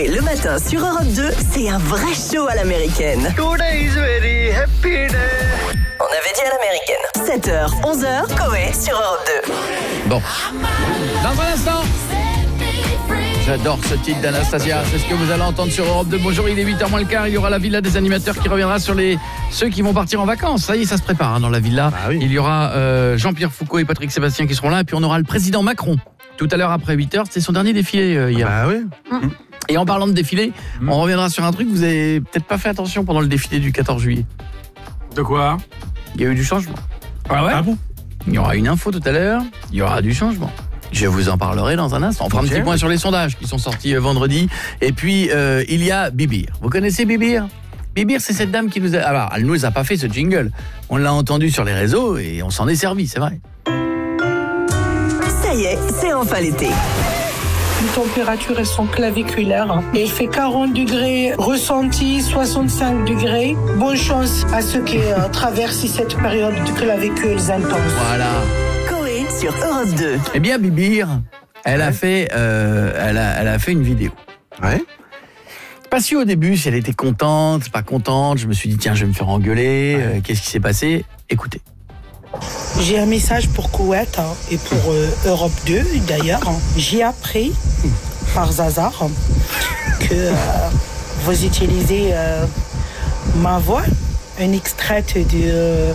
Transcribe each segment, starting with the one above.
le matin sur Europe 2, c'est un vrai show à l'américaine. Today is very happy day. On avait dit à l'américaine. 7h, 11h, Coé sur Europe 2. Bon. Dans un instant. J'adore ce titre d'Anastasia. C'est ce que vous allez entendre sur Europe 2. Bonjour, il est 8h moins le quart. Il y aura la villa des animateurs qui reviendra sur ceux qui vont partir en vacances. Ça y est, ça se prépare dans la villa. Ah oui. Il y aura Jean-Pierre Foucault et Patrick Sébastien qui seront là. Et puis on aura le président Macron. Tout à l'heure après 8h, c'était son dernier défilé hier. Ah oui. Et en parlant de défilé, on reviendra sur un truc. Vous avez peut-être pas fait attention pendant le défilé du 14 juillet. De quoi? Il y a eu du changement. Ah ouais? Ah bon? Il y aura une info tout à l'heure. Il y aura du changement. Je vous en parlerai dans un instant. On fera un petit point sur les sondages qui sont sortis vendredi. Et puis, il y a Bibir. Vous connaissez Bibir? Bibir, c'est cette dame qui nous a... Alors, elle nous a pas fait ce jingle. On l'a entendu sur les réseaux et on s'en est servi, c'est vrai. Ça y est, c'est enfin l'été. Les températures, elles sont claviculaires. Et il fait 40 degrés ressenti, 65 degrés. Bonne chance à ceux qui traversent cette période de clavicules intenses. Voilà. Coé sur Europe 2. Eh bien, Bibir, elle a fait une vidéo. Ouais. Pas su au début si elle était contente, pas contente. Je me suis dit, tiens, je vais me faire engueuler. Qu'est-ce qui s'est passé? Écoutez. J'ai un message pour Koweït et pour Europe 2 d'ailleurs. J'ai appris par hasard que vous utilisez ma voix, un extrait de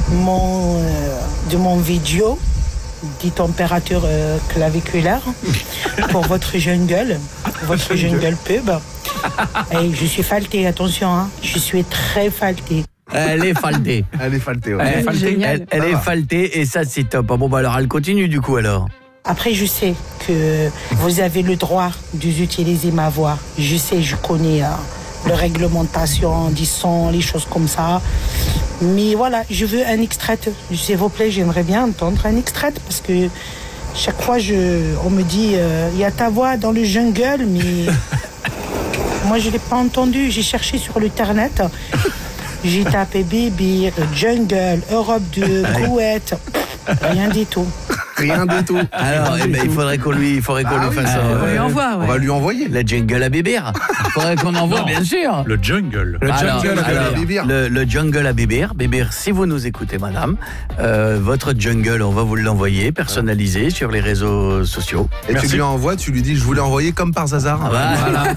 mon vidéo des températures claviculaires pour votre jungle pub. Et je suis faltée, attention, hein, je suis très faltée. Elle est faltée. Elle est faltée. Ouais. Elle est faltée et ça, c'est top. Bon, bah alors, elle continue du coup alors. Après, je sais que vous avez le droit d'utiliser ma voix. Je sais, je connais la réglementation, des sons, les choses comme ça. Mais voilà, je veux un extrait. S'il vous plaît, j'aimerais bien entendre un extrait parce que chaque fois, on me dit il y a ta voix dans le jungle, mais moi, je ne l'ai pas entendu. J'ai cherché sur l'internet. J'ai tapé Bibir, Jungle, Europe 2, Koweït, rien du tout. Rien du tout. Alors, il faudrait qu'on lui fasse On va lui envoyer. la jungle à Bibir. Il faudrait qu'on envoie, bien sûr. Le jungle. Le jungle à Bibir. Bibir, si vous nous écoutez, madame, votre jungle, on va vous l'envoyer, personnalisé sur les réseaux sociaux. Et tu lui envoies, tu lui dis, je voulais envoyer comme par hasard. Voilà.